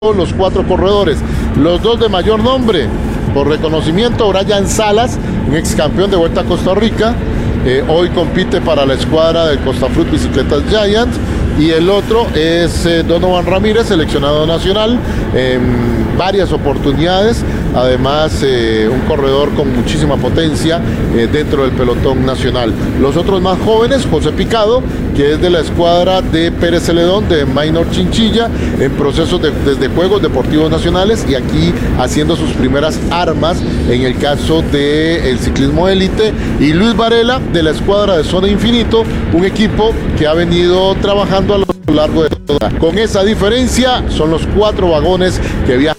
los 4 corredores, los 2 de mayor nombre. Por reconocimiento, Brian Salas, un ex campeón de Vuelta a Costa Rica, hoy compite para la escuadra del Costafrut Bicicletas Giant, y el otro es Donovan Ramírez, seleccionado nacional en varias oportunidades, además un corredor con muchísima potencia dentro del pelotón nacional. Los otros más jóvenes, José Picado, que es de la escuadra de Pérez Celedón, de Minor Chinchilla, en procesos desde Juegos Deportivos Nacionales, y aquí haciendo sus primeras armas en el caso del ciclismo élite, y Luis Varela, de la escuadra de Zona Infinito, un equipo que ha venido trabajando a lo largo de toda. Con esa diferencia, son los 4 vagones que viajan.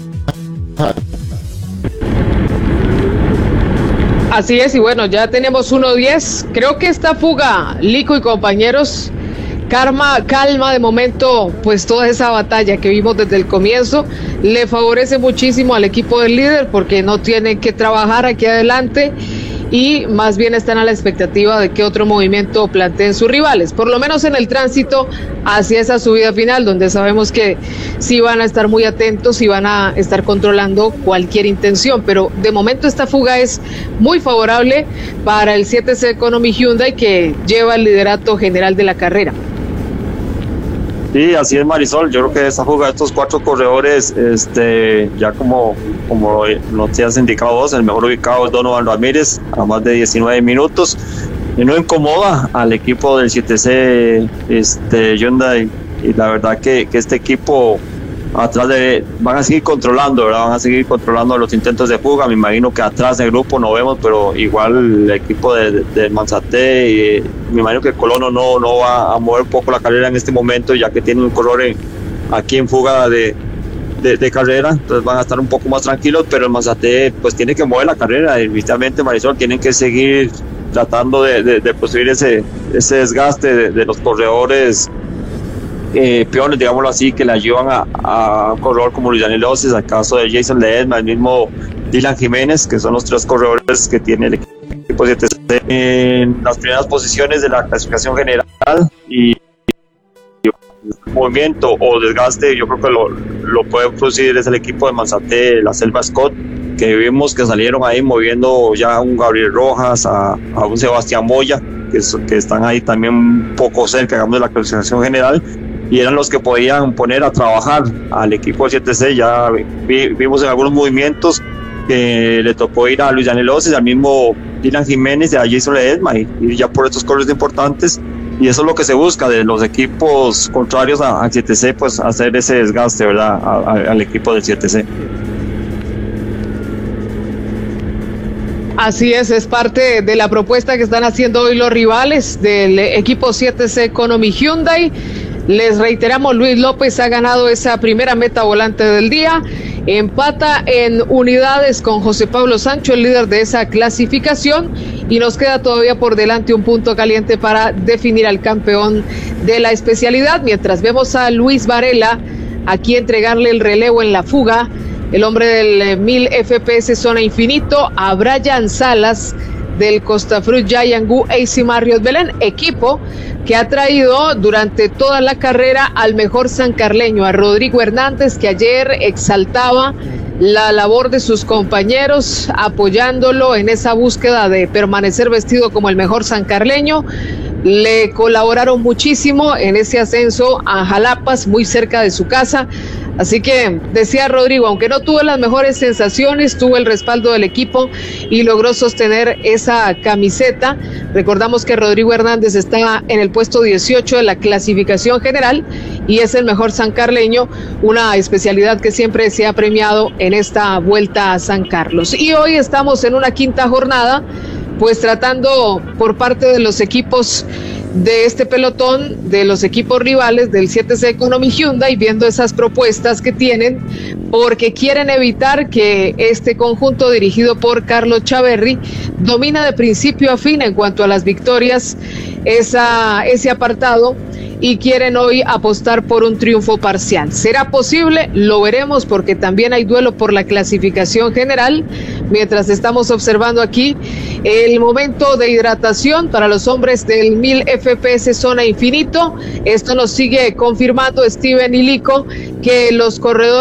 Así es, y bueno, ya tenemos 1:10. Creo que esta fuga, Lico y compañeros, calma de momento, pues toda esa batalla que vimos desde el comienzo, le favorece muchísimo al equipo del líder porque no tienen que trabajar aquí adelante y más bien están a la expectativa de que otro movimiento planteen sus rivales, por lo menos en el tránsito hacia esa subida final, donde sabemos que sí van a estar muy atentos y van a estar controlando cualquier intención, pero de momento esta fuga es muy favorable para el 7C Economy Hyundai, que lleva el liderato general de la carrera. Sí, así es, Marisol. Yo creo que esa fuga de estos 4 corredores, ya como nos has indicado vos, el mejor ubicado es Donovan Ramírez, a más de 19 minutos. Y no incomoda al equipo del 7C Hyundai, y la verdad que este equipo atrás van a seguir controlando, ¿verdad? Van a seguir controlando los intentos de fuga. Me imagino que atrás del grupo no vemos, pero igual el equipo de Manzate, y me imagino que Colono no va a mover un poco la carrera en este momento, ya que tiene un corredor aquí en fuga de carrera, entonces van a estar un poco más tranquilos, pero el Manzate pues tiene que mover la carrera, definitivamente, Marisol. Tienen que seguir tratando de construir ese desgaste de los corredores peones, digámoslo así, que le ayudan a un corredor como Luis Daniel Oces, al caso de Jason Ledesma, el mismo Dylan Jiménez, que son los 3 corredores que tiene el equipo 7C en las primeras posiciones de la clasificación general. Y movimiento o desgaste, yo creo que lo puede producir es el equipo de Manzate, la Selva Scott, que vimos que salieron ahí moviendo ya a un Gabriel Rojas, a un Sebastián Moya, que están ahí también un poco cerca, digamos, de la clasificación general, y eran los que podían poner a trabajar al equipo de 7C. Ya vimos en algunos movimientos que le tocó ir a Luis Daniel Oces, al mismo Dylan Jiménez, a Jason Ledesma, y ya por estos corredores importantes, y eso es lo que se busca de los equipos contrarios a 7C, pues hacer ese desgaste, ¿verdad?, al equipo del 7C. Así es parte de la propuesta que están haciendo hoy los rivales del equipo 7C Economy Hyundai. Les reiteramos, Luis López ha ganado esa primera meta volante del día, empata en unidades con José Pablo Sancho, el líder de esa clasificación, y nos queda todavía por delante un punto caliente para definir al campeón de la especialidad, mientras vemos a Luis Varela aquí entregarle el relevo en la fuga, el hombre del 1000 FPS Zona Infinito, a Brian Salas del Costafrut Giant AC Marriott Belén, equipo que ha traído durante toda la carrera al mejor sancarleño, a Rodrigo Hernández, que ayer exaltaba la labor de sus compañeros, apoyándolo en esa búsqueda de permanecer vestido como el mejor sancarleño. Le colaboraron muchísimo en ese ascenso a Jalapas, muy cerca de su casa. Así que, decía Rodrigo, aunque no tuvo las mejores sensaciones, tuvo el respaldo del equipo y logró sostener esa camiseta. Recordamos que Rodrigo Hernández está en el puesto 18 de la clasificación general y es el mejor sancarleño, una especialidad que siempre se ha premiado en esta vuelta a San Carlos. Y hoy estamos en una quinta jornada, pues tratando por parte de los equipos de este pelotón, de los equipos rivales del 7C Economy Hyundai, viendo esas propuestas que tienen, porque quieren evitar que este conjunto dirigido por Carlos Chaverri domina de principio a fin en cuanto a las victorias ese apartado y quieren hoy apostar por un triunfo parcial. ¿Será posible? Lo veremos, porque también hay duelo por la clasificación general. Mientras estamos observando aquí el momento de hidratación para los hombres del 1000 FPS Zona Infinito, esto nos sigue confirmando Steven Ilico que los corredores